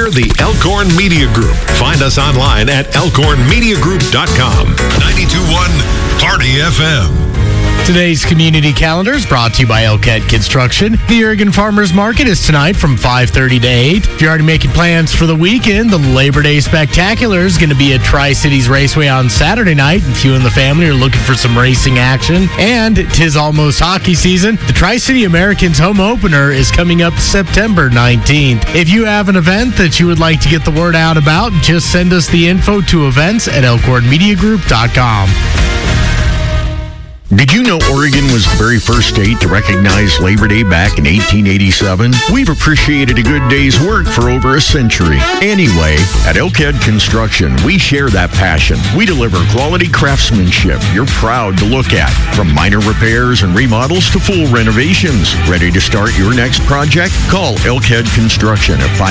We're the Elkhorn Media Group. Find us online at elkhornmediagroup.com. 92.1 Party FM. Today's community calendar is brought to you by Elkhead Construction. The Oregon Farmers Market is tonight from 5:30 to 8. If you're already making plans for the weekend, the Labor Day Spectacular is going to be at Tri-Cities Raceway on Saturday night. If you and the family are looking for some racing action, and 'tis almost hockey season, the Tri-City Americans home opener is coming up September 19th. If you have an event that you would like to get the word out about, just send us the info to events@elkhornmediagroup.com. Did you know Oregon was the very first state to recognize Labor Day back in 1887? We've appreciated a good day's work for over a century. Anyway, at Elkhead Construction, we share that passion. We deliver quality craftsmanship you're proud to look at, from minor repairs and remodels to full renovations. Ready to start your next project? Call Elkhead Construction at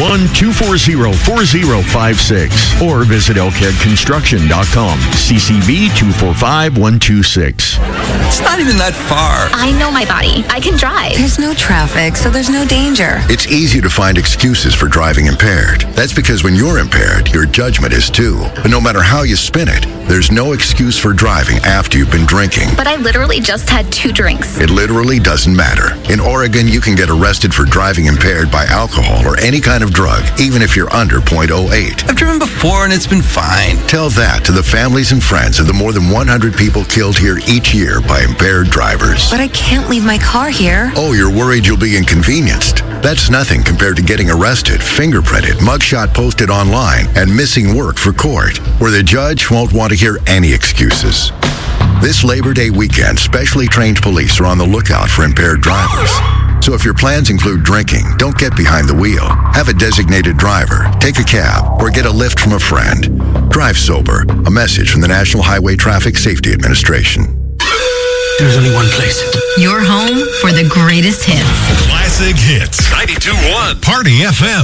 541-240-4056 or visit elkheadconstruction.com. CCB 245126. It's not even that far. I know my body. I can drive. There's no traffic, so there's no danger. It's easy to find excuses for driving impaired. That's because when you're impaired, your judgment is too. But no matter how you spin it, there's no excuse for driving after you've been drinking. But I literally just had 2 drinks. It literally doesn't matter. In Oregon, you can get arrested for driving impaired by alcohol or any kind of drug, even if you're under .08. I've driven before and it's been fine. Tell that to the families and friends of the more than 100 people killed here each year by impaired drivers. But I can't leave my car here. Oh, you're worried you'll be inconvenienced? That's nothing compared to getting arrested, fingerprinted, mugshot posted online, and missing work for court, where the judge won't want to hear any excuses. This Labor Day weekend, specially trained police are on the lookout for impaired drivers. So if your plans include drinking, don't get behind the wheel. Have a designated driver, take a cab, or get a lift from a friend. Drive sober. A message from the National Highway Traffic Safety Administration. There's only one place. Your home for the greatest hits. Classic hits. 92.1 Party FM.